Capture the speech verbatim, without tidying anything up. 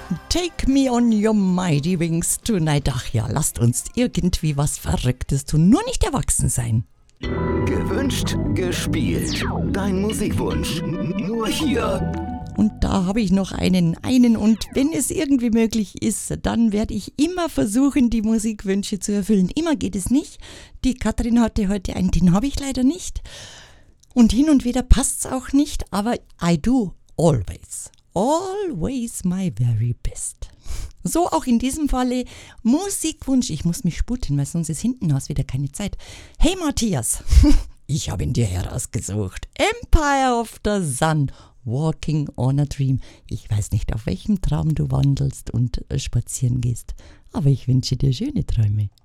Take me on your mighty wings tonight. Ach ja, lasst uns irgendwie was Verrücktes tun. Nur nicht erwachsen sein. Gewünscht, gespielt. Dein Musikwunsch. Nur hier. Und da habe ich noch einen, einen und wenn es irgendwie möglich ist, dann werde ich immer versuchen, die Musikwünsche zu erfüllen. Immer geht es nicht. Die Katrin hatte heute einen, den habe ich leider nicht. Und hin und wieder passt es auch nicht, aber I do always, always my very best. So auch in diesem Falle Musikwunsch. Ich muss mich sputen, weil sonst ist hinten aus wieder keine Zeit. Hey Matthias, ich habe ihn dir herausgesucht. Empire of the Sun. Walking on a Dream. Ich weiß nicht, auf welchem Traum du wandelst und spazieren gehst, aber ich wünsche dir schöne Träume.